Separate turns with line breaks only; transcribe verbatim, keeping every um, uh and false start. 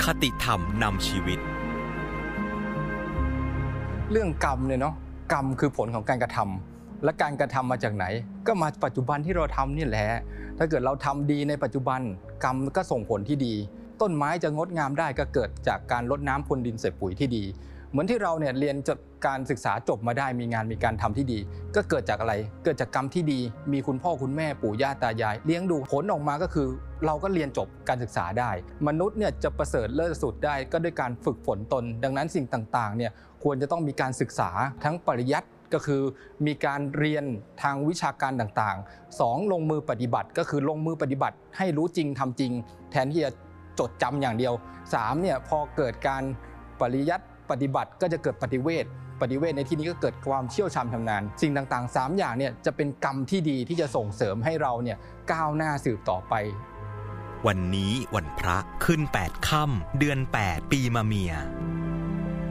คติธรรมนำชีวิต
เรื่องกรรมเนี่ยเนาะกรรมคือผลของการกระทำและการกระทำมาจากไหนก็มาปัจจุบันที่เราทำนี่แหละถ้าเกิดเราทำดีในปัจจุบันกรรมก็ส่งผลที่ดีต้นไม้จะงดงามได้ก็เกิดจากการรดน้ำพรวนดินใส่ปุ๋ยที่ดีเหมือนที่เราเนี่ยเรียนจบการศึกษาจบมาได้มีงานมีการทำที่ดีก็เกิดจากอะไรเกิดจากกรรมที่ดีมีคุณพ่อคุณแม่ปู่ย่าตายายเลี้ยงดูผลออกมาก็คือเราก็เรียนจบการศึกษาได้มนุษย์เนี่ยจะประเสริฐเลิศสุดได้ก็ด้วยการฝึกฝนตนดังนั้นสิ่งต่างๆเนี่ยควรจะต้องมีการศึกษาทั้งปริยัติก็คือมีการเรียนทางวิชาการต่างๆสองลงมือปฏิบัติก็คือลงมือปฏิบัติให้รู้จริงทำจริงแทนที่จะจดจำอย่างเดียวสามเนี่ยพอเกิดการปริยัติปฏิบัติก็จะเกิดปฏิเวทปฏิเวทในที่นี้ก็เกิดความเชี่ยวชาญชำนาญสิ่งต่างๆสามอย่างเนี่ยจะเป็นกรรมที่ดีที่จะส่งเสริมให้เราเนี่ยก้าวหน้าสืบต่อไป
วันนี้วันพระขึ้นแปดค่ำเดือนแปดปีมะเมีย